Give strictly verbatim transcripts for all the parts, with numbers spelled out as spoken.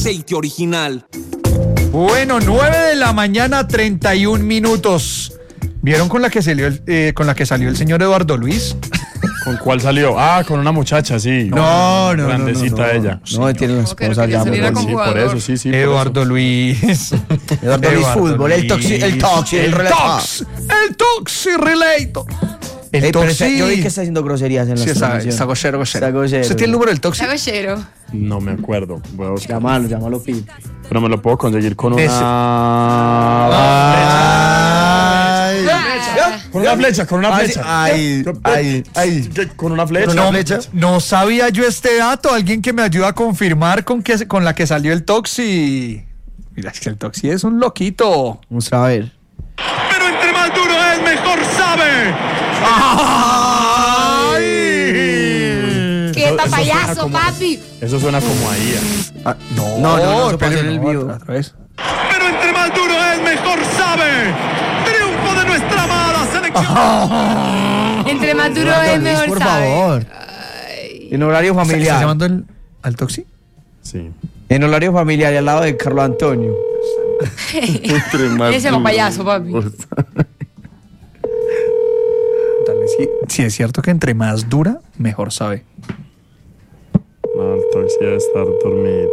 aceite original. Bueno, nueve de la mañana, treinta y un minutos. ¿Vieron con la que salió el, eh, con la que salió el señor Eduardo Luis? ¿Con cuál salió? Ah, con una muchacha, sí. No, no, Grandecita no, no, no. ella. No, tiene la esposa ya. Sí, por eso, sí, sí. Eduardo Luis. Eduardo Luis Fútbol, el Toxi, el Toxi, el Tox, el Toxi Relator. El Ey, pero Toxi. ese- yo vi que está haciendo groserías en la Sí, está, transmisión. está gochero, gochero. Está gochero. ¿Usted tiene el número del Toxi? Caballero. No me acuerdo. Voy a buscar. Llámalo, llámalo, Pi. Pero me lo puedo conseguir con una... Ese. Con una flecha, con una flecha. Ay, ay, ay. Con una flecha. No, no sabía yo este dato. Alguien que me ayuda a confirmar con, que, con la que salió el Toxi. Mira, es que el Toxi es un loquito. Vamos a ver. Pero entre más duro es, mejor sabe. ¡Ay! ¡Qué Eso- eso papayazo, suena como- papi! Eso suena como a I A. Ah, no, No, no, no, se puede espere, hacer el no, vivo. otra- otra vez. Pero entre más duro es, mejor sabe. Triunfo de nuestra amada selección. Entre más duro Eduardo es, Luis, mejor por sabe. favor. En horario ¿Está familiar. llamando el- al Toxi? Sí. En horario familiar y al lado de Carlos Antonio. Ese papayazo, papi. Dale, si, si es cierto que entre más dura, mejor sabe. No, el Toxi debe estar dormido.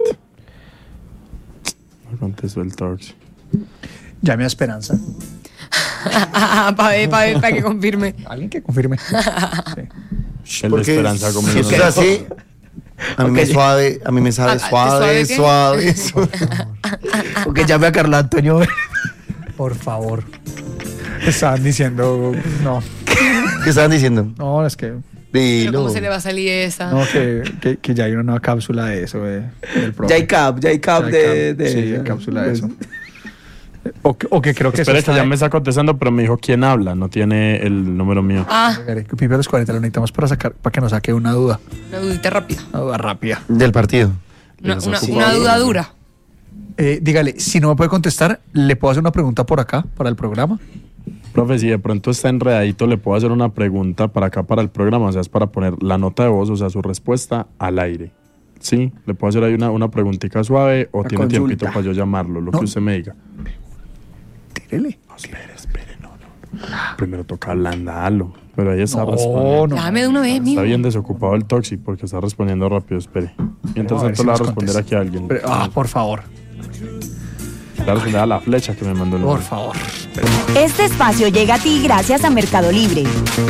No contestó el Toxi. Llame a Esperanza. Para ver, para ver, para que confirme. Alguien que confirme. Sí. El de Esperanza como Si es así, a mí me suave, a mí me sabe ¿A- a- suave, te suave, suave suave. Porque llame a Carlos Antonio. Por favor. Estaban diciendo. No, ¿Qué estaban diciendo? no, es que. Pero Dilo. ¿cómo se le va a salir esa? No, que, que, que ya hay una nueva cápsula de eso. De, del profe. Jacob, Jacob de, de. Sí, cápsula de eso. O que, o que creo que Espera, eso que está ya me está contestando, pero me dijo quién habla. No tiene el número mío. Ah, Pipe a los cuarenta lo necesitamos para sacar, para que nos saque una duda. una dudita rápida. Una duda rápida. Del partido. Una, Eso una, ocupa una uno. duda dura. Eh, dígale, si no me puede contestar, ¿le puedo hacer una pregunta por acá, para el programa? Profe, si de pronto está enredadito, le puedo hacer una pregunta para acá, para el programa. O sea, es para poner la nota de voz, o sea, su respuesta al aire. ¿Sí? ¿Le puedo hacer ahí una, una preguntita suave o Una tiene consulta. tiempito para yo llamarlo? Lo No. que usted me diga. Tírele. No, espere, espere, no, no. Primero toca hablarlo. Pero ahí está No, respondiendo. no. Dame de una vez, Está mío. bien desocupado el Toxi porque está respondiendo rápido, espere. Mientras A ver tanto si le va a nos responder contesta. aquí a alguien. Pero- ah, por favor, Le va a responder a la flecha que me mandó el por número. favor. Este espacio llega a ti gracias a Mercado Libre.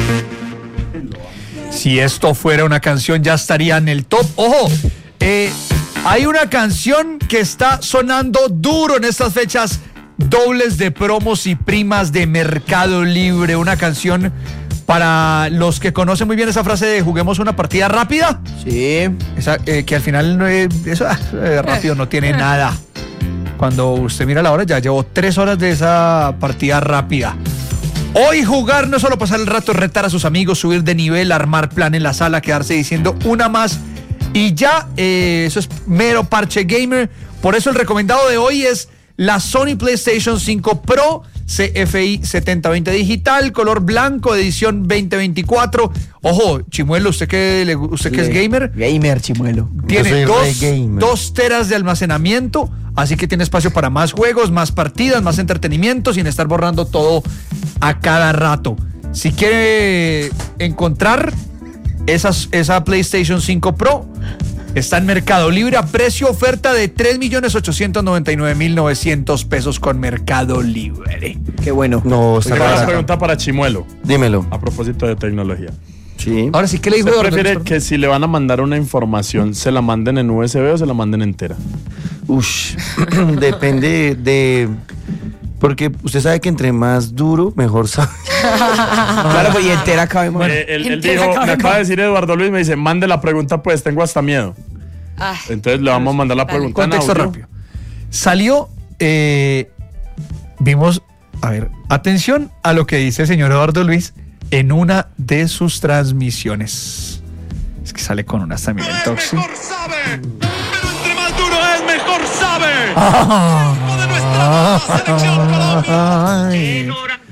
Si esto fuera una canción, ya estaría en el top. ¡Ojo! Eh, hay una canción que está sonando duro en estas fechas dobles de promos y primas de Mercado Libre. Una canción para los que conocen muy bien esa frase de juguemos una partida rápida. Sí. Esa, eh, que al final no es- eso ah, eh, rápido no tiene nada. Cuando usted mira la hora, ya llevo tres horas de esa partida rápida. Hoy jugar no es solo pasar el rato, es retar a sus amigos, subir de nivel, armar plan en la sala, quedarse diciendo una más y ya. Eh, eso es mero parche gamer. Por eso el recomendado de hoy es la Sony PlayStation cinco Pro C F I setenta veinte digital, color blanco, edición veinte veinticuatro. Ojo, Chimuelo, usted que, le, usted que es gamer, Gamer, Chimuelo. tiene soy dos, re gamer. dos teras de almacenamiento, así que tiene espacio para más juegos, más partidas, más entretenimiento, sin estar borrando todo a cada rato. Si quiere encontrar esas, esa PlayStation cinco Pro, está en Mercado Libre a precio oferta de tres millones ochocientos noventa y nueve mil novecientos pesos con Mercado Libre. Qué bueno. No, está Tengo una rara. pregunta para Chimuelo Dímelo. a propósito de tecnología. Sí. Ahora sí, ¿qué le dijo ¿Usted Eduardo? prefiere que si le van a mandar una información, se la manden en U S B o se la manden entera? Ush. Depende de. Porque usted sabe que entre más duro, mejor sabe. Claro, pues y entera cabe más. Eh, él, él entera dijo, cabe me acaba más. de decir Eduardo Luis, me dice, mande la pregunta pues, tengo hasta miedo. Ay, Entonces le vamos a mandar la Dale. pregunta en Contexto audio. rápido. Salió, eh, vimos, a ver, atención a lo que dice el señor Eduardo Luis en una de sus transmisiones. Es que sale con unas también el Toxi. Mejor sabe. Pero entre más duro es, mejor sabe. Triunfo de nuestra amada selección Colombia. Ay.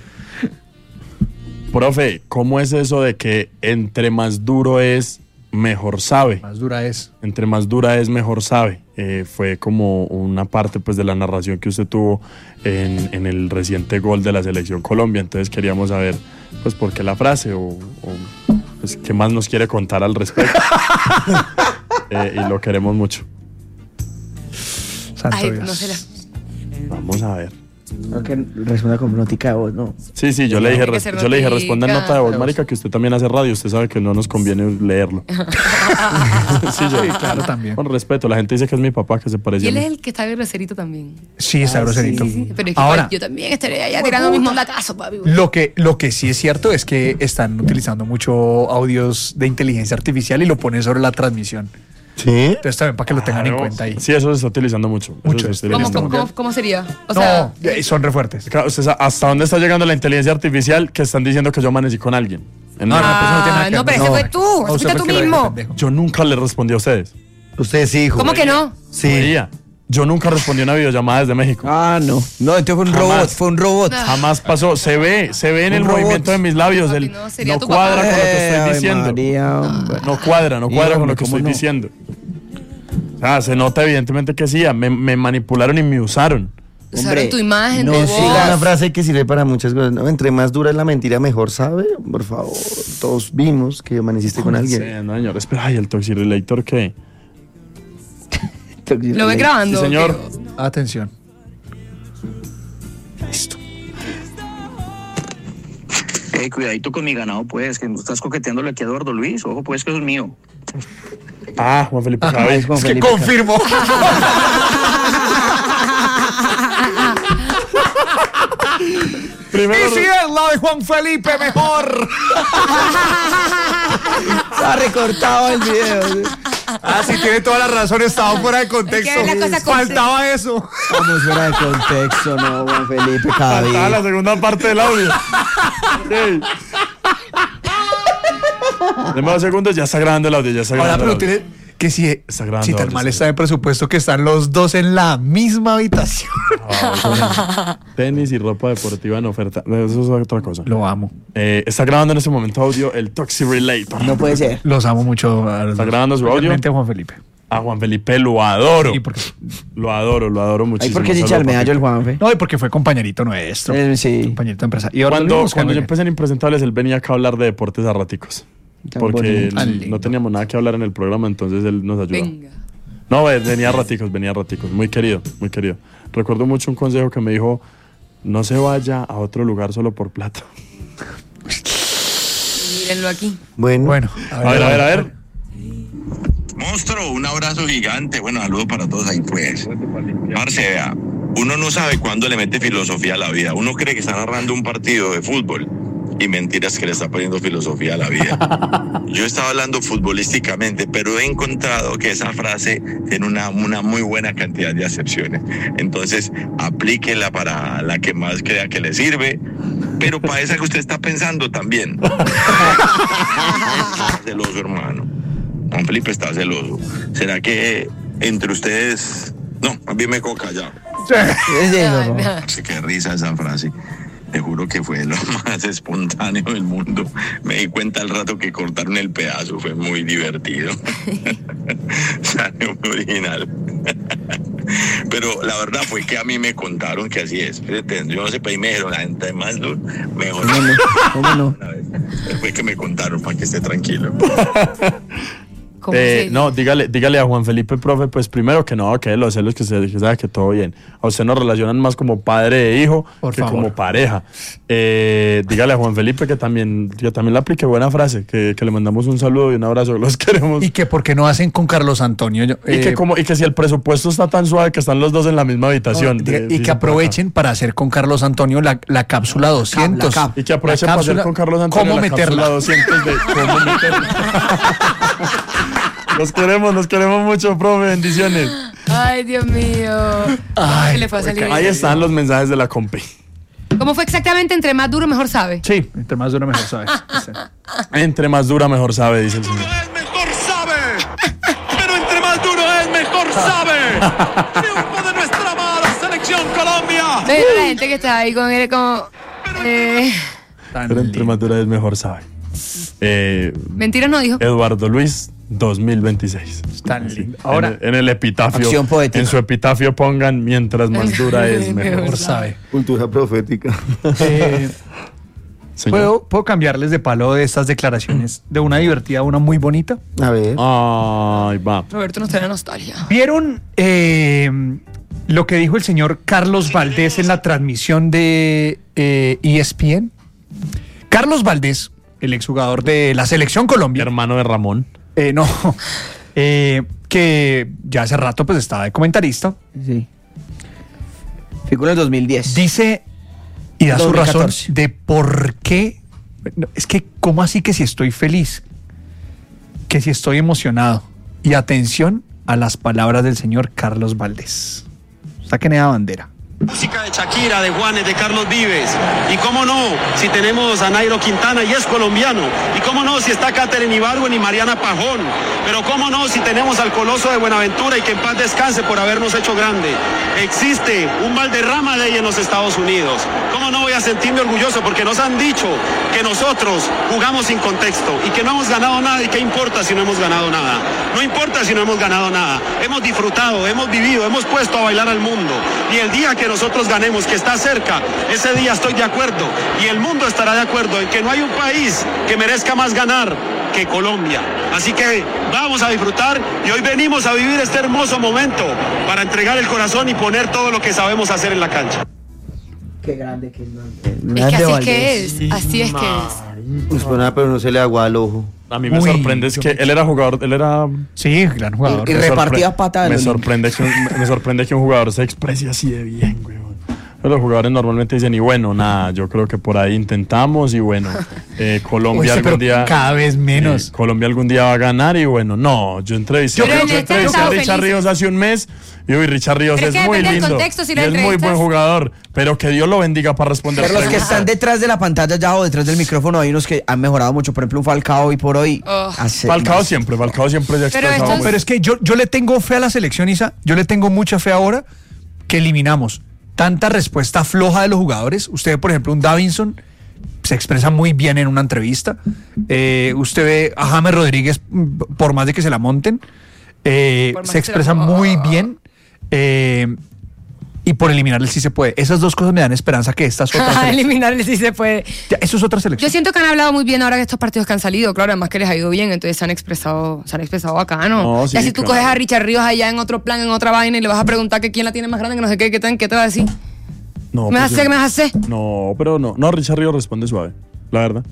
Profe, ¿cómo es eso de que entre más duro es, mejor sabe? Más dura es. Entre más dura es, mejor sabe. eh, fue como una parte pues de la narración que usted tuvo en, en el reciente gol de la Selección Colombia. Entonces queríamos saber pues por qué la frase o, o pues, qué más nos quiere contar al respecto. eh, y lo queremos mucho. Santo Ay, Dios. no sé la... Vamos a ver. No, que responda con notica de voz, ¿no? Sí, sí, yo le dije, Tiene que res- ser yo le dije, notica. responda en nota de voz, marica, que usted también hace radio, usted sabe que no nos conviene leerlo. Sí, yo, Sí, claro, también. con respeto, la gente dice que es mi papá, que se parece Y a él mí. es el que está groserito también. Sí, está groserito. Sí, sí, pero es que Ahora, yo también estaría allá tirando mis mondacazos, papi. lo que, lo que sí es cierto es que están utilizando mucho audios de inteligencia artificial y lo ponen sobre la transmisión. ¿Sí? Entonces también para que lo tengan en Claro. cuenta ahí. Sí, eso se está utilizando mucho. Eso Mucho. se está ¿Cómo, utilizando cómo, mucho. cómo, cómo sería? O sea, No, eh, son re fuertes. Claro, usted sabe ¿hasta dónde está llegando la inteligencia artificial que están diciendo que yo amanecí con alguien? En No, no, una- pues eso no tiene nada ah, que no, ver. pero ese No, fue tú, no, ese usted fuiste fue tú el que lo mismo. dijo, pendejo. Yo nunca le respondí a ustedes. Usted sí, hijo. ¿Cómo que no? Sí. María, yo nunca respondí a una videollamada desde México. Ah, no. No, entonces fue un Jamás. robot, fue un robot. Ah. Jamás pasó. Se ve, se ve en Un el robot. movimiento de mis labios. Papi, el- no, sería no tu cuadra papá. con lo que Eh, estoy Ave diciendo. María, hombre. No cuadra, no Y, cuadra con hombre, lo que ¿cómo estoy no? diciendo. O sea, se nota evidentemente que sí. Me, me manipularon y me usaron. Usaron Hombre, tu imagen, no tu Sí, voz. una frase que sirve para muchas cosas, ¿no? Entre más dura es la mentira, mejor sabe. Por favor, todos vimos que amaneciste con Sí, alguien. no, señor. Espera, ay, el Toxirelator, ¿qué? ¿Lo ves grabando? Sí, señor. ¿Qué? Atención. Listo. Eh, cuidadito con mi ganado, pues, que no estás coqueteándole aquí a Eduardo Luis. Ojo, pues, que eso es mío. Ah, Juan Felipe Ah, Javé. es Juan Es que Felipe. confirmo. Primero, Y si es la de Juan Felipe, mejor. Está recortado el video. Ah, sí, tiene toda la razón, estaba fuera de contexto. Es que es la cosa con- Faltaba eso. Vamos fuera de contexto, no, Juan Felipe faltaba la Javi. segunda parte del audio. Ok. Deme dos segundos, ya está grabando el audio, ya está Ahora, grabando pero el audio. tiene que si, Está grabando si tan audio, mal sí. está de presupuesto que están los dos en la misma habitación. Ah, tenis y ropa deportiva en oferta. Eso es otra cosa. Lo amo. Eh, está grabando en este momento audio el Toxirelator. No puede ser. Los amo mucho. a los ¿Está dos. grabando su audio? Especialmente a Juan Felipe. A Juan Felipe lo adoro. ¿Y por qué? Lo adoro, lo adoro Ay, muchísimo. ¿por qué se Saludos, echa el medallo el papito. Juanfe? No, y porque fue compañerito nuestro. Eh, sí. Compañerito de empresa. Y ahora lo Cuando, mismo, cuando yo bien. empecé en Impresentables, él venía acá a hablar de deportes a raticos. Tan Porque bonito. Tan n- lindo. no teníamos nada que hablar en el programa, entonces él nos ayudó. Venga. No, ve- venía a raticos, venía a raticos. Muy querido, muy querido. Recuerdo mucho un consejo que me dijo, no se vaya a otro lugar solo por plata. Mírenlo aquí. Bueno, Bueno, A ver, a ver, a ver. Monstruo, un abrazo gigante. Bueno, saludos para todos ahí, pues. Marce, vea, uno no sabe cuándo le mete filosofía a la vida. Uno cree que está narrando un partido de fútbol y mentiras que le está poniendo filosofía a la vida. Yo estaba hablando futbolísticamente, pero he encontrado que esa frase tiene una, una muy buena cantidad de acepciones. Entonces, aplíquela para la que más crea que le sirve, pero para esa que usted está pensando también. Está celoso, hermano. Juan Felipe está celoso. ¿Será que entre ustedes... No, a mí me coca ya. Es de eso, ¿no? Sí, qué risa esa frase. Te juro que fue lo más espontáneo del mundo. Me di cuenta al rato que cortaron el pedazo. Fue muy divertido. Salió muy original. Pero la verdad fue que a mí me contaron que así es. Yo no sé, pero ahí me dijeron, la gente más lo- mejor. ¿Cómo no? ¿Cómo no? Una vez. Fue que me contaron para que esté tranquilo. ¿Cómo Eh, se- no, dígale, dígale a Juan Felipe, profe, pues primero que no, que los celos, que se que sabe que todo bien. A usted nos relacionan más como padre e hijo Por que favor. como pareja. Eh, dígale a Juan Felipe que también, que también le aplique buena frase, que, que le mandamos un saludo y un abrazo, los queremos. Y Y, que por qué no hacen con Carlos Antonio. Yo- eh, que como, y que si el presupuesto está tan suave que están los dos en la misma habitación. no, de- y sí, que aprovechen para hacer con Carlos Antonio la, la cápsula doscientos. cap. Y que aprovechen La para hacer cápsula- con Carlos Antonio ¿Cómo la cápsula meterla? doscientos de cómo meterla. Nos queremos, nos queremos mucho, profe, bendiciones. Ay, Dios mío. Ay, ¿Qué le fue a salir? Ahí están los mensajes de la compi. ¿Cómo fue exactamente? Entre más duro, mejor sabe. Sí, entre más duro mejor, ¿sabes? Sí. Entre más dura, mejor sabe, dice el señor. Es mejor sabe. Pero entre más duro es mejor sabe. Triunfo de nuestra amada selección Colombia. Ve la gente que está ahí con él como... eh, Tan Pero entre lindo. más dura es mejor sabe. Eh, mentiras no dijo. Eduardo Luis dos mil veintiséis. Tan Sí. lindo. Ahora, en, el, en el epitafio, Acción poética. en su epitafio pongan mientras más dura es mejor. mejor sabe. Cultura profética. Eh, Señor. ¿puedo, ¿Puedo cambiarles de palo de estas declaraciones? De una divertida a una muy bonita. A ver. Ay, va. Roberto nos trae nostalgia. ¿Vieron eh, lo que dijo el señor Carlos Valdés en la transmisión de eh, E S P N? Carlos Valdés, el exjugador de la Selección Colombia. Hermano de Ramón. Eh, no, eh, que ya hace rato pues estaba de comentarista. Sí. Figura en el dos mil diez. Dice y da su dos mil razón catorce. de por qué. No, es que, ¿cómo así que si estoy feliz? Que si estoy emocionado. Y atención a las palabras del señor Carlos Valdés. Saquen esa bandera. Música de Shakira, de Juanes, de Carlos Vives. Y cómo no, si tenemos a Nairo Quintana y es colombiano. Y cómo no, si está Katherine Ibargüen y Mariana Pajón. Pero cómo no, si tenemos al Coloso de Buenaventura y que en paz descanse por habernos hecho grande. Existe un Valderrama de ella en los Estados Unidos. Cómo no voy a sentirme orgulloso porque nos han dicho que nosotros jugamos sin contexto y que no hemos ganado nada. ¿Y qué importa si no hemos ganado nada? No importa si no hemos ganado nada. Hemos disfrutado, hemos vivido, hemos puesto a bailar al mundo. Y el día que nosotros ganemos, que está cerca, ese día estoy de acuerdo y el mundo estará de acuerdo en que no hay un país que merezca más ganar que Colombia. Así que vamos a disfrutar y hoy venimos a vivir este hermoso momento para entregar el corazón y poner todo lo que sabemos hacer en la cancha. Qué grande que es. Es que así es que es. Así es que es. Pues nada, pero no se le agua al ojo. A mí me Uy, sorprende es yo que me- él era jugador, él era... Sí, gran jugador. Y me repartía sorpre- patada de Me los sorprende, que un, me- me sorprende que un jugador se exprese así de bien, güey. Los jugadores normalmente dicen, y bueno, nada, yo creo que por ahí intentamos y bueno, eh, Colombia Oye, algún pero día... cada vez menos. eh, Colombia algún día va a ganar y bueno, no, yo entrevisté, Pero yo, en yo este entrevisté a estado Richard felices. Ríos hace un mes y uy, Richard Ríos Pero es es que muy depende del lindo contexto, si y lo es muy buen entrevistas. jugador, pero que Dios lo bendiga para responder Pero los que preguntas. están detrás de la pantalla ya o detrás del micrófono, hay unos que han mejorado mucho. Por ejemplo, un Falcao hoy por hoy. Oh. hace- Falcao siempre, Falcao siempre se ha Pero expresado estos- muy- Pero es que yo, yo le tengo fe a la selección, Isa. Yo le tengo mucha fe ahora que eliminamos tanta respuesta floja de los jugadores. Usted, por ejemplo, un Davinson se expresa muy bien en una entrevista. Eh, usted ve a James Rodríguez, mm, por más de que se la monten, eh, Por más se que se la expresa mo- muy bien. eh, y por eliminarle sí se puede. Esas dos cosas me dan esperanza que estas otras. selecciones- Eliminarle si se puede. Ya, eso es otra Yo selección. siento que han hablado muy bien ahora que estos partidos que han salido, claro, además que les ha ido bien, entonces se han expresado, se han expresado bacano. No, sí, ya si tú claro. coges a Richard Ríos allá en otro plan, en otra vaina, y le vas a preguntar que quién la tiene más grande, que no sé qué, qué te, qué te va a decir. No, ¿Me vas a pues, hacer, qué me vas a hacer? No, pero no, no, Richard Ríos responde suave, la verdad.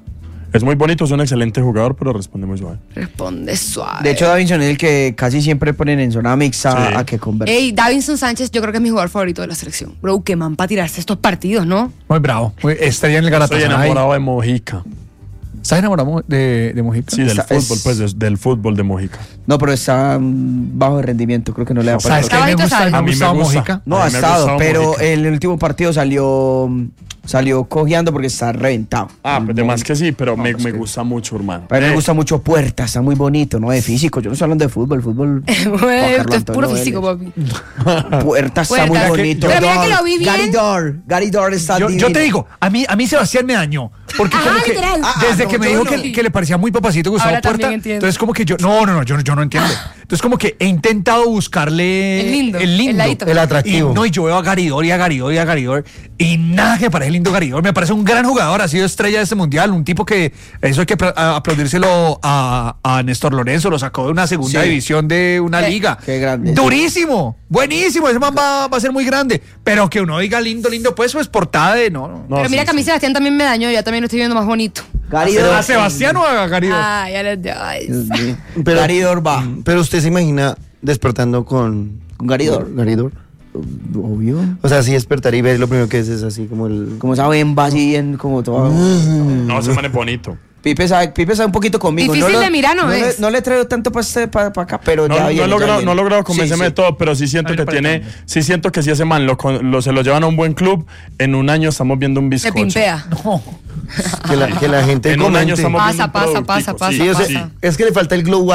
Es muy bonito, es un excelente jugador, pero responde muy suave. Responde suave. De hecho, Davinson es el que casi siempre ponen en zona mixta Sí. a que converse. Ey, Davinson Sánchez, yo creo que es mi jugador favorito de la selección. Bro, qué man para tirarse estos partidos, ¿no? Muy bravo. Muy- estaría en el Estoy Galatasaray. enamorado de Mojica. ¿Estás enamorado de, de Mojica? Sí, del Está- fútbol, es- pues, des- del fútbol de Mojica. No, pero está mm, bajo de rendimiento. Creo que no le da para. ¿Sabes qué Está me bajito, gusta? ¿sabes? Me A ha mí me gustado gusta. Mojica. No, A ha mí me ha estado, gustado pero Mojica. el último partido salió salió cojeando porque está reventado. Ah, pues de más que sí, pero me, pues me que- gusta mucho, hermano. A él Eh, le gusta mucho Puerta, está muy bonito, ¿no? De físico. Yo no estoy hablando de fútbol, fútbol. Juan Güey, Carlos es puro Antonio físico, Vélez. papi. Puerta está Puerta. muy Que- bonito. pero mira Dor, que lo vi bien. Gary Dor, Gary Dor está Yo, divino. yo te digo, a mí, a mí Sebastián me dañó. Porque Ajá, como que literal. Ah, desde no, que me yo dijo no. que, que le parecía muy papacito Gustavo Ahora también Puerta, entiendo. entonces como que yo, no, no, no, yo, no- yo no entiendo. Entonces como que he intentado buscarle El lindo, el, lindo, el ladito. El atractivo. Y, no, y yo veo a Garidor y a Garidor y a Garidor y nada que me parece lindo Garidor. Me parece un gran jugador, ha sido estrella de este mundial, un tipo que eso hay que apla- a- aplaudírselo a, a Néstor Lorenzo, lo sacó de una segunda Sí. división de una Qué- liga. qué grande. Durísimo, buenísimo, ese man va, va a ser muy grande. Pero que uno diga lindo, lindo, pues, pues portada de no. no. no, Pero sí, mira que a mí sí. Sebastián también me dañó, ya también lo estoy viendo más bonito. Gary Dor. ¿A Sebastián o a Garidor? Ah, ya les doy. Dios mío. Pero- Gary Dor va. Pero usted se imagina despertando con... ¿Con Gary Dor? Gary Dor. Obvio. O sea, sí despertar y ver lo primero que es es así como el... Como esa bemba así en como todo. No, ese man es bonito. Pipe sabe, Pipe sabe un poquito conmigo. Difícil no lo- de mirar, ¿no no le, es? no le he traído tanto para acá, pero No, ya no, viene, he ya logrado, viene. no he logrado Sí, convencerme sí. de todo, pero sí siento A mí que me parece tiene, también. sí siento que si ese man lo, con- lo- se lo llevan a un buen club, en un año estamos viendo un Se bizcocho. pimpea. Que la, que la gente En un año comente. estamos Pasa, viendo un pasa, productico, pasa, pasa, sí, Sí, o sea, sí. es que le falta el glow up.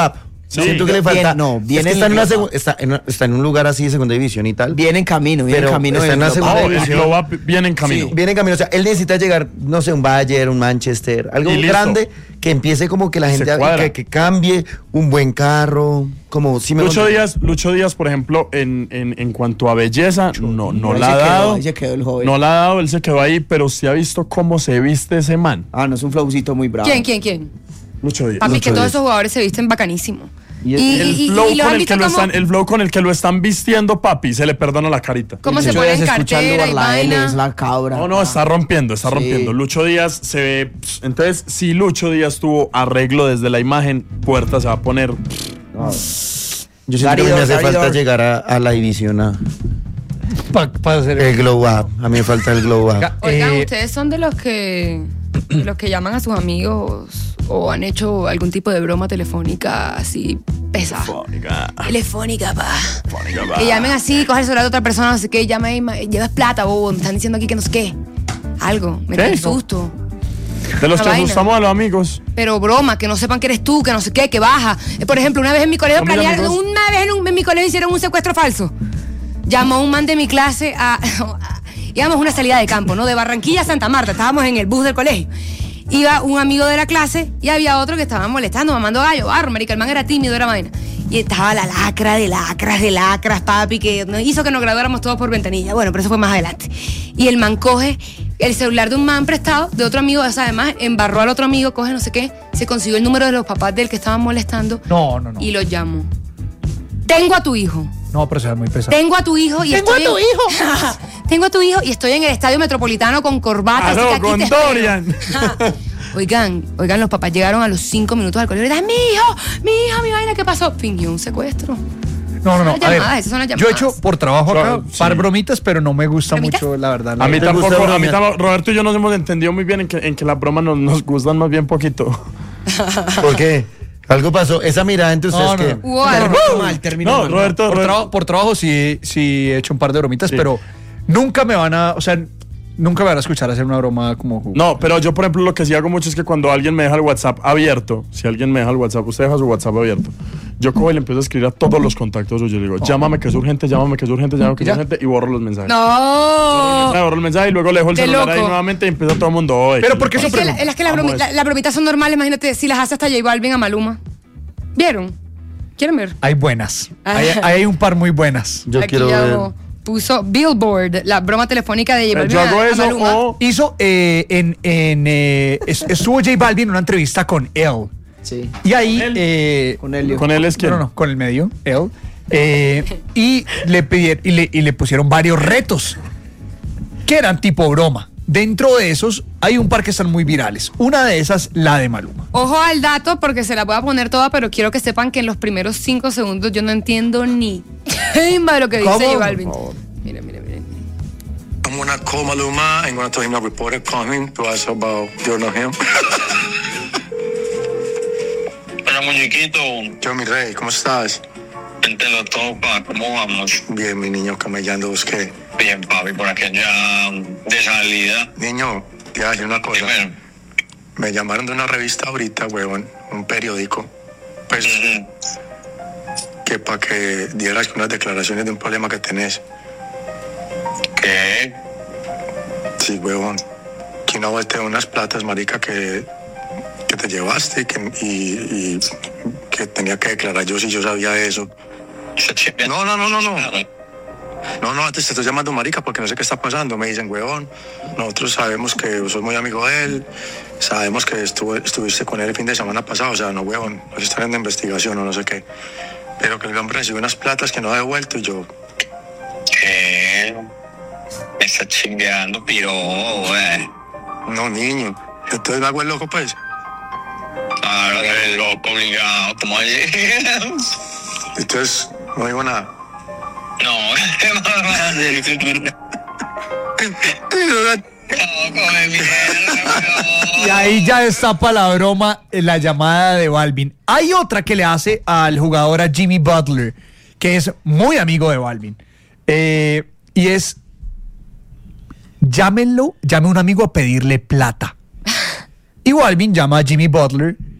Sí, siento que le falta. Bien, no, bien es que en está, en el una glow segu- up. está, en una- está en un lugar así de segunda división y tal. Viene en camino, viene Pero en camino. está del en la glow up. segunda Oh, el división. glow up viene en camino. Sí. Viene en camino, o sea, él necesita llegar, no sé, un Bayern, un Manchester, algo Y listo. grande que empiece como que la Se gente cuadra. que, que cambie un buen carro, como si me Lucho conté. Díaz, Lucho Díaz, por ejemplo, en, en, en cuanto a belleza, no, no Ahí la se ha quedó, dado. ahí se quedó el joven. No la ha dado, él se quedó ahí, pero sí ha visto cómo se viste ese man. Ah, no es un flowcito muy bravo. ¿Quién, quién, quién? Lucho Díaz. Papi, Mucho que todos bien. esos jugadores se visten bacanísimo. Y Y, el- El y- y- flow, y los con han el, visto que lo como, están, el flow con el que lo están vistiendo, papi, se le perdona la carita. cómo se Lucho ponen Díaz escucha cartera y Lugar la L, vaina. es la cabra. No, no, está rompiendo, está Sí. rompiendo. Lucho Díaz se ve. pss, Entonces, si Lucho Díaz tuvo arreglo desde la imagen, Puerta se va a poner. Yo siento que a mí me Daridor, hace falta Daridor. llegar a, a la división A. Para hacer El glow up, a mí me falta el glow up. Oiga, Oigan, eh, ustedes son de los que de los que llaman a sus amigos o han hecho algún tipo de broma telefónica así pesada. Telefónica, pa. Que llamen así, coger el celular de otra persona, no sé qué, llama y ma- llevas plata, bobo, me están diciendo aquí que no sé qué. Algo, me da ¿Qué? un susto. De los Una que vaina. asustamos a los amigos. Pero broma, que no sepan que eres tú, que no sé qué, que baja. Eh, Por ejemplo, una vez en mi colegio No, mira, planearon, amigos. una vez en, un- en mi colegio hicieron un secuestro falso. Llamó un man de mi clase a, íbamos a una salida de campo, ¿no? De Barranquilla a Santa Marta, estábamos en el bus del colegio. Iba un amigo de la clase y había otro que estaba molestando, mamando gallo, barro, marica, el man era tímido, era vaina. Y estaba la lacra de lacras, de lacras, papi, que nos hizo que nos graduáramos todos por ventanilla. Bueno, pero eso fue más adelante. Y el man coge el celular de un man prestado, de otro amigo, o sea, además embarró al otro amigo, coge no sé qué, se consiguió el número de los papás del que estaban molestando no, no, no. y los llamó. Tengo a tu hijo. No, pero se ve muy pesado. Tengo a tu hijo y Tengo estoy a tu en- hijo. Tengo a tu hijo y estoy en el Estadio Metropolitano con corbata. así Aló, que aquí con te espero. Dorian. Oigan, oigan, los papás llegaron a los cinco minutos al colegio y le mi hijo, mi hija, mi vaina, ¿qué pasó? Fingió un secuestro. No, no, no. Son las A ver, llamadas, esas son las yo he llamadas. hecho por trabajo acá Claro, par sí. bromitas, pero no me gusta ¿Bromitas? mucho, la verdad. la A mí verdad. gusta tampoco, a mí bromear? tampoco, Roberto y yo nos hemos entendido muy bien en que, en que las bromas nos, nos gustan más bien poquito. ¿Por qué? Algo pasó. Esa mirada entre ustedes No, no, que. no. Hubo algo. Terminó mal, terminó No, mal. Roberto, Por, Roberto. trabajo, por trabajo sí, sí he hecho un par de bromitas, Sí. pero nunca me van a, o sea, nunca me van a escuchar hacer una broma como... No, pero yo, por ejemplo, lo que sí hago mucho es que cuando alguien me deja el WhatsApp abierto, si alguien me deja el WhatsApp, usted deja su WhatsApp abierto, yo cojo y le empiezo a escribir a todos los contactos suyos. Le digo, llámame que es urgente, llámame que es urgente, llámame que es ¿Ya? urgente, y borro los mensajes. No. Me borro el mensaje y luego le dejo el Qué celular ahí loco. nuevamente y empieza todo el mundo. "Oye, Pero ¿qué ¿por qué le eso Es que, pasa?". la- es que las, Vamos bromi- a la- eso. las bromitas son normales, imagínate, si las hace hasta J Balvin a Maluma. ¿Vieron? ¿Quieren ver? Hay buenas. Hay, hay un par muy buenas. Yo Aquí quiero ya ver. hago- Puso Billboard, la broma telefónica de J Eh, Balvin Yo a- hago a eso Maluma. o... Hizo eh, en, en eh, es- estuvo J Balvin en una entrevista con él. Sí. Y ahí Él. eh, Con Helio. Con él es quien. no, no, no, con el medio, él. eh, y le pidieron y le, y le pusieron varios retos que eran tipo broma. Dentro de esos hay un par que están muy virales. Una de esas, la de Maluma. Ojo al dato porque se la voy a poner toda, pero quiero que sepan que en los primeros cinco segundos yo no entiendo ni quimba de lo que dice ¿Cómo? J Balvin. Por favor. Mira, mira, mira. I'm gonna call Maluma and gonna tell him a reporter coming to ask about you know him. Hola, muñequito. Yo, mi rey, ¿cómo estás? Te lo topa. ¿Cómo vamos? Bien, mi niño, camellando, ¿vos qué? Bien, papi, por aquí ya de salida. Niño, te voy a decir una cosa. Primero. Me llamaron de una revista ahorita, huevón, un periódico. Pues, Ujú. que para que dieras unas declaraciones de un problema que tenés. ¿Qué? Sí, huevón. Que una vuelta de unas platas, marica, que, que te llevaste y que, y, y que tenía que declarar yo si yo sabía eso. No, no, no, no, no. No, no, antes te estoy llamando marica porque no sé qué está pasando. Me dicen, huevón, nosotros sabemos que sos muy amigo de él, sabemos que estuvo, estuviste con él el fin de semana pasado, o sea, no, huevón, nos están en investigación o no sé qué. Pero que el hombre recibió unas platas que no ha devuelto y yo, ¿Qué? Me está chingueando, piro, güey. no, niño. Entonces me hago el loco, pues. Ahora que eres loco, obligado, ¿cómo así? Entonces, no digo nada. No, come mierda, Y ahí ya destapa la broma, eh, la llamada de Balvin. Hay otra que le hace al jugador a Jimmy Butler, que es muy amigo de Balvin. Eh, y es, llámenlo, llame a un amigo a pedirle plata. Y Balvin llama a Jimmy Butler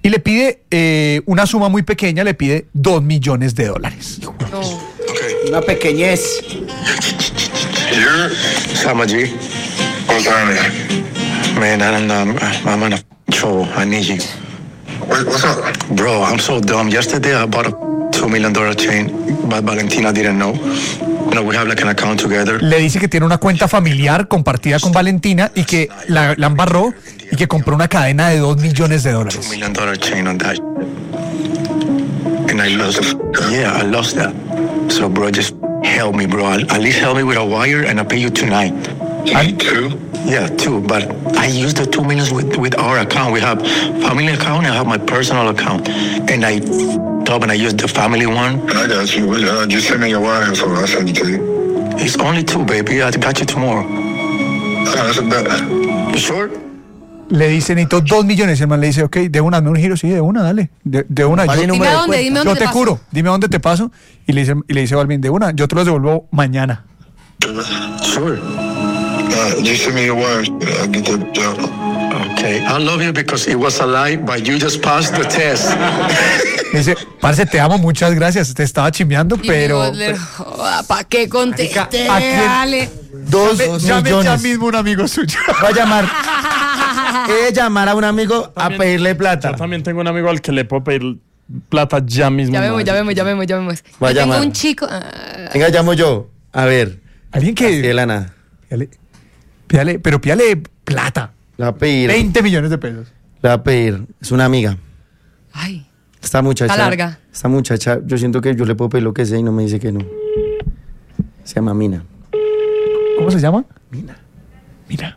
y le pide eh, una suma muy pequeña, le pide dos millones de dólares. No. Okay. Una pequeñez. You're Sama G. What's on it? Man, I don't know. I'm, I'm on a trouble. I need you. What, what's up? Bro, I'm so dumb. Yesterday I bought a two million dollar chain, but Valentina didn't know. You know, we have like an account together. Le dice que tiene una cuenta familiar compartida con Valentina y que la, la embarró y que compró una cadena de dos millones de dólares. Two million dollar chain on that. And I lost it. Yeah, I lost that. So, bro, just help me, bro. At least help me with a wire and I'll pay you tonight. And two? Yeah, two. But I use the two millions with, with our account. We have family account and I have my personal account. And I thought when I used the family one. I got you. Uh, just send me your wire info. I'll send it to you. It's only two, baby. I got you tomorrow. Uh, that's a bet. You sure? Le dice, necesito dos millones. Y el man le dice, ok, de una, dame un giro. Sí, de una, dale. De, de una. Vale, Yo, Dime a dónde, dime a yo dónde te paso. curo. Dime a dónde te paso. Y le dice, y le dice Balvin, de una, yo te los devuelvo mañana. Sure. Uh, just send me your wire. I'll get the job. Okay. I love you because it was a lie, but you just passed the test. Dice, parce, te amo, muchas gracias. Te estaba chimbeando, pero... ¿Para qué contesté? ¿A quién? Dale. Dos Llame, llame ya millones. mismo un amigo suyo. Va a llamar. Ella llamar a un amigo a pedirle plata. Yo también tengo un amigo al que le puedo pedir plata ya mismo. Ya vemos, ya vemos, ya vemos, ya vemos. Va a Yo tengo llamar. un chico. ah, Venga, llamo yo. A ver. Alguien que... Así de la nada. Pídale, pídale, pero pídale plata. La va a pedir. veinte millones de pesos. Le va a pedir. Es una amiga. Ay. Esta muchacha. Está larga. Esta muchacha, yo siento que yo le puedo pedir lo que sea y no me dice que no. Se llama Mina. ¿Cómo se llama? Mina. Mira.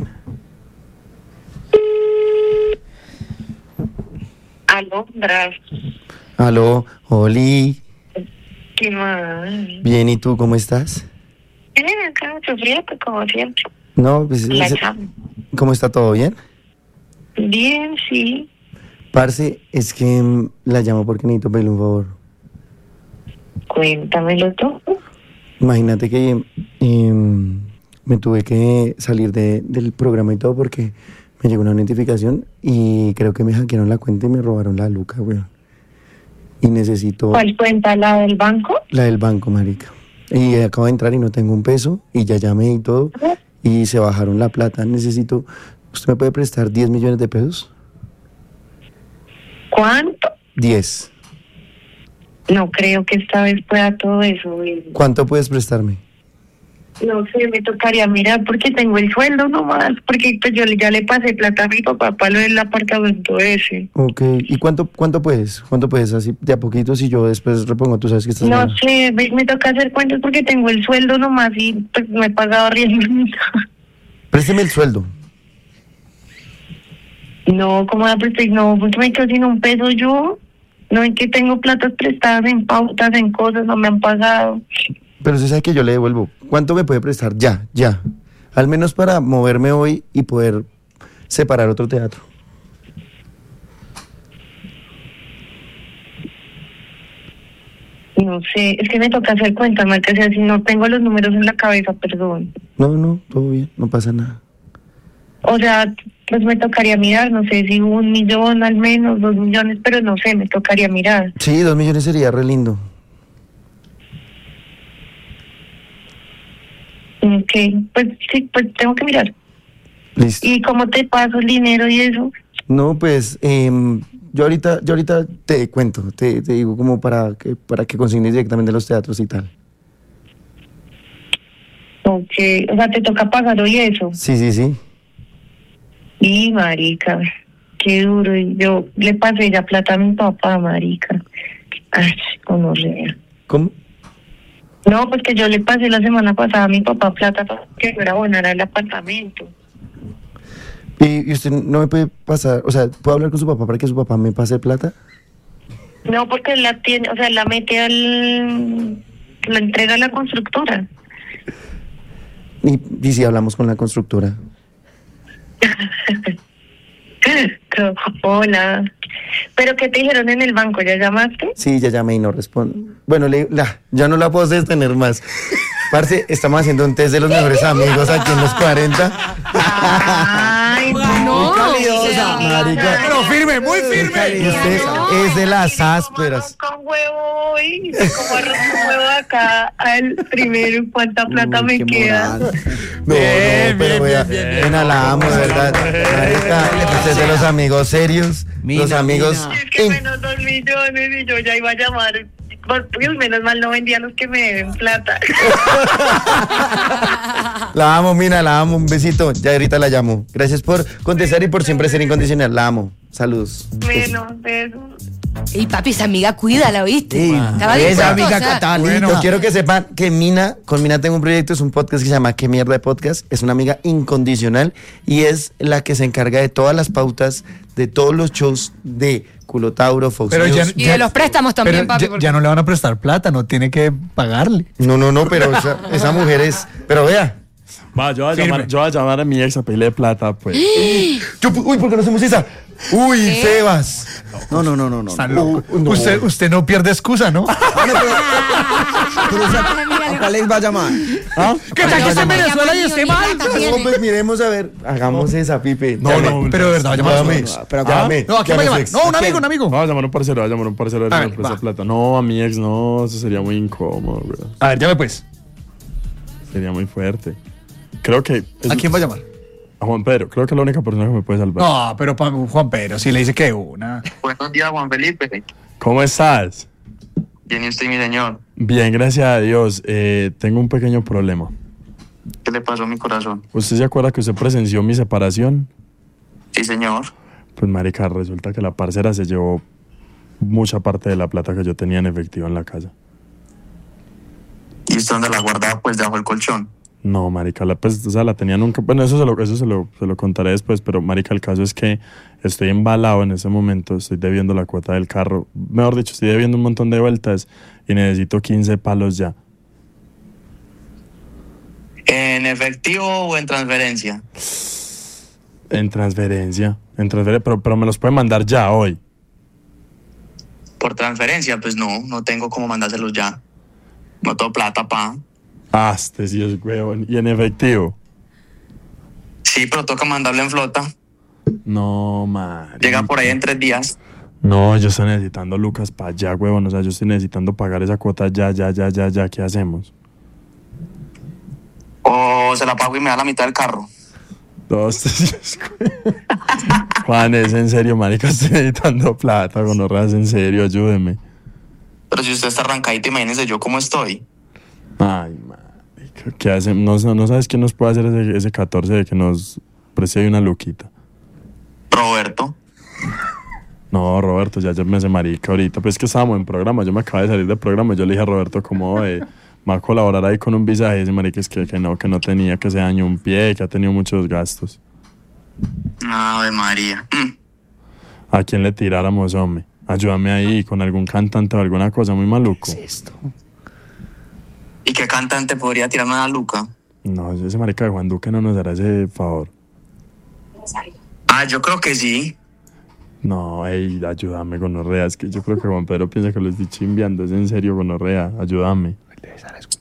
Alondra, Aló, Oli. ¿qué más? Bien, ¿y tú cómo estás? Bien, acá sufriendo como siempre. No, pues. La es- chamba. ¿Cómo está todo bien? Bien, sí. Parce, es que mm, la llamo porque necesito pedirle un favor. Cuéntamelo todo. Imagínate que em, me tuve que salir de- del programa y todo porque me llegó una notificación y creo que me hackearon la cuenta y me robaron la luca, weón. Y necesito ¿Cuál cuenta? ¿La del banco? la del banco, marica. Y acabo de entrar y no tengo un peso y ya llamé y todo y se bajaron la plata. Necesito... ¿Usted me puede prestar diez millones de pesos? ¿Cuánto? diez. No creo que esta vez pueda todo eso. güey. ¿Cuánto puedes prestarme? No sé, me tocaría mirar porque tengo el sueldo nomás. Porque pues yo ya le pasé plata a mi papá para lo del apartamento ese. Ok. ¿Y cuánto cuánto puedes? ¿Cuánto puedes? Así de a poquito si yo después repongo. Tú sabes que estás... No mal. sé, me me toca hacer cuentas porque tengo el sueldo nomás y pues me he pagado riendo. Présteme el sueldo. No, ¿cómo la presté? No, porque me quedo sin un peso yo. No, es que tengo platas prestadas en pautas, en cosas, no me han pagado. Pero usted sabe que yo le devuelvo. ¿Cuánto me puede prestar? Ya, ya. Al menos para moverme hoy y poder separar otro teatro. No sé, es que me toca hacer cuentas, Marca, o sea, si no tengo los números en la cabeza, perdón. No, no, todo bien, no pasa nada. O sea, pues me tocaría mirar, no sé si un millón al menos, dos millones, pero no sé, me tocaría mirar. Sí, dos millones sería re lindo. Ok, pues sí, pues tengo que mirar. Listo. ¿Y cómo te paso el dinero y eso? No, pues em, yo ahorita, yo ahorita te cuento, te, te digo como para que, para que consignes directamente los teatros y tal. Ok, o sea, te toca pagarlo y eso. Sí, sí, sí. Y marica, qué duro. Y yo le pasé ya plata a mi papá, marica. Ay, gonorrea. ¿Cómo? No, pues que yo le pasé la semana pasada a mi papá plata para que fuera a abonar al apartamento. ¿Y, y usted no me puede pasar, o sea, puedo hablar con su papá para que su papá me pase plata? No, porque la tiene, o sea, la mete al... la entrega a la constructora. Y, y si hablamos con la constructora. Hola. ¿Pero qué te dijeron en el banco? ¿Ya llamaste? Sí, ya llamé y no responde. Bueno, le, la, ya no la puedo sostener más. Parce, estamos haciendo un test de los mejores amigos aquí en los cuarenta. Ay, no. cariñosa. Marica. Pero firme, muy firme. Usted es de las ásperas. Con huevo y como arroz con huevo acá al primero, ¿cuánta plata me queda? No, no, pero vea, Mina, la amo, de verdad. Marica, usted es de los amigos serios, los amigos. Es que menos dos millones y yo ya iba a llamar. Pues menos mal no vendía los que me deben plata. La amo, Mina, la amo. Un besito. Ya ahorita la llamo. Gracias por contestar y por siempre ser incondicional. La amo. Saludos. Menos besos. Y papi, esa amiga, cuídala, ¿oíste? Sí, Estaba esa dispuesto, amiga o sea, Catalina. Bueno. Yo quiero que sepan que Mina, con Mina tengo un proyecto, es un podcast que se llama ¿Qué mierda de podcast? Es una amiga incondicional y es la que se encarga de todas las pautas de todos los shows de Culotauro, Fox Pero ya- News. Y de los préstamos también, Pero papi. ya, porque- ya no le van a prestar plata, no tiene que pagarle. No, no, no, pero esa, esa mujer es. Pero vea. Va, yo voy a Firme. llamar, yo voy a llamar a mi ex a pedirle plata, pues. Yo, uy, ¿por qué no hacemos esa? Uy, ¿Qué? Sebas. No, no, no, no. no. Están locos. Uh, no. Usted, usted no pierde excusa, ¿no? Pero, o sea, ¿a cuál les va a llamar? ¿Ah? ¿Qué tal que esté en Llama, Venezuela y llama, esté llama, mal? llama, No, Viene. pues miremos a ver. Hagamos esa, Pipe. No, Llame. no, Pero de verdad, llama a su Llame. ex. Pero, Llame. No, ¿a quién va a Llame llamar? su ex. No, un ¿A quién? amigo, un amigo. Voy a llamar a un parcero, voy a llamar a un parcero a ver A si ver, me presta va. plata. No, a mi ex no, eso sería muy incómodo, bro. A ver, llame pues. Sería muy fuerte. Creo que... es- ¿A quién va a llamar? A Juan Pedro. Creo que es la única persona que me puede salvar. No, pero pa- Juan Pedro, si le dice que una. Buenos días, Juan Felipe. ¿Cómo estás? Bien, ¿y usted, mi señor? Bien, gracias a Dios. Eh, tengo un pequeño problema. ¿Qué le pasó a mi corazón? ¿Usted se acuerda que usted presenció mi separación? Sí, señor. Pues marica, resulta que la parcera se llevó mucha parte de la plata que yo tenía en efectivo en la casa. ¿Y usted dónde la guardaba? Pues debajo del colchón. No, marica, la, pues, o sea, la tenía nunca... Bueno, eso, se lo, eso se, lo, se lo contaré después, pero marica, el caso es que estoy embalado en ese momento, estoy debiendo la cuota del carro. Mejor dicho, estoy debiendo un montón de vueltas y necesito quince palos ya. ¿En efectivo o en transferencia? En transferencia, en transferencia, pero, pero me los pueden mandar ya, hoy. Por transferencia, pues no, no tengo cómo mandárselos ya. No tengo plata, pa. Ah, este sí es huevón. ¿Y en efectivo? Sí, pero toca mandarlo en flota. No, marica. Llega por ahí en tres días. No, yo estoy necesitando lucas para allá, huevón. O sea, yo estoy necesitando pagar esa cuota ya, ya, ya, ya, ya. ¿Qué hacemos? O se la pago y me da la mitad del carro. Dos, tres, Juan, es en serio, marica, estoy necesitando plata, gonorreas, en serio, ayúdeme. Pero si usted está arrancadito, imagínese yo cómo estoy. Ay, marica, ¿qué hacemos? No, no sabes quién nos puede hacer ese, ese catorce de que nos preste ahí una luquita. Roberto. No, Roberto, ya yo me hace marica ahorita. Pues es que estábamos en programa, yo me acabo de salir del programa. Yo le dije a Roberto como, eh, me va a colaborar ahí con un visaje. Y ese marica es que, que no, que no tenía, que se dañó un pie, que ha tenido muchos gastos. Ave María. Mm. ¿A quién le tiráramos, hombre? Ayúdame ahí con algún cantante o alguna cosa muy maluco. ¿Qué es esto? ¿Y qué cantante podría tirarme a la luca? No, ese marica de Juan Duque no nos hará ese favor. Ah, yo creo que sí. No, ey, ayúdame, gonorrea. Es que yo creo que Juan Pedro piensa que lo estoy chimbeando. Es en serio, gonorrea. Ayúdame.